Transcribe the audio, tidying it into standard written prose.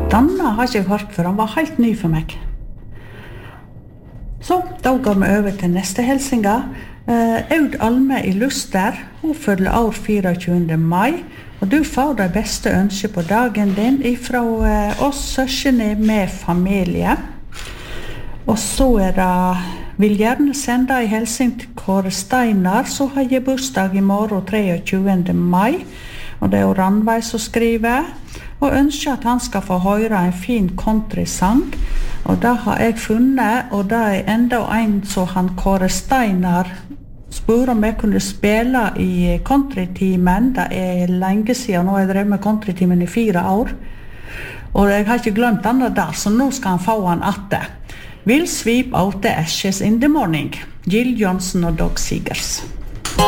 Danna har ikke jeg hørt før, han var helt ny for meg. Så, da går vi over til neste helsinga. Aud Alme i Luster, hun følger år 24. mai, og du får det beste ønske på dagen din fra oss søskene med familie. Og så det, vil gjerne sende en hilsen til Kåre Steinar, så har jeg bursdag i morgen 23. mai, og det Ranveig som skriver, og ønsker at han skal få høre en fin countrysang, og det har jeg funnet, og det enda en så han Kåre Steinar spør om jeg kunne spille i countrytimen. Det lenge siden, nå har jeg drevet med countrytimen i 4 år, og jeg har ikke glemt den der, så nå skal han få han atte. We'll sweep out the ashes in the morning. Jill Johnson og Dog Seegers.